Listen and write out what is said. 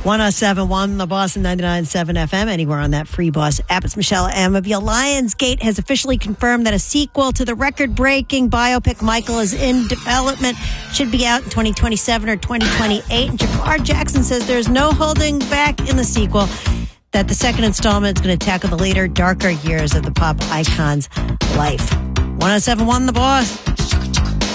107.1 The Boss and 99.7 FM, anywhere on that free Boss app. It's Michelle Amabile. Lionsgate has officially confirmed that a sequel to the record-breaking biopic Michael is in development. Should be out in 2027 or 2028. And Jafar Jackson says there's no holding back in the sequel, that the second installment is going to tackle the later, darker years of the pop icon's life. 107.1 The Boss.